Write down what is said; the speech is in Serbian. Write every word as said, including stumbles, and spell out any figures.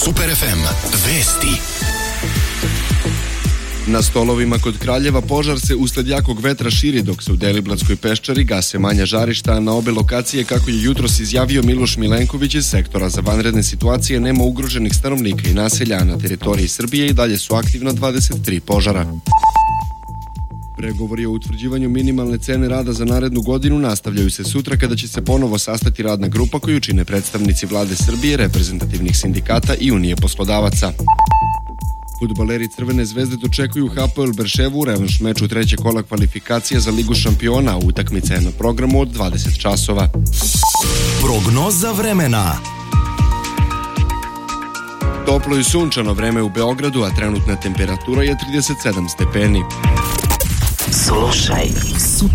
Super ef em vesti. Na stolovima kod Kraljeva požar se usled jakog vetra širi dok se u Deliblatskoj peščari gase manja žarišta, a na obe lokacije, kako je jutros izjavio Miloš Milenković iz sektora za vanredne situacije, nema ugroženih stanovnika i naselja. Na teritoriji Srbije i dalje su aktivna dvadeset tri požara. Pregovori o utvrđivanju minimalne cene rada za narednu godinu nastavljaju se sutra, kada će se ponovo sastati radna grupa koju čine predstavnici vlade Srbije, reprezentativnih sindikata i Unije poslodavaca. Fudbaleri Crvene zvezde dočekuju Hapoel Berševu u revanš meču trećeg kola kvalifikacija za Ligu šampiona, a utakmica je na programu od dvadeset časova. Prognoza vremena. Toplo i sunčano vreme u Beogradu, a trenutna temperatura je trideset sedam stepeni. Slušaj Super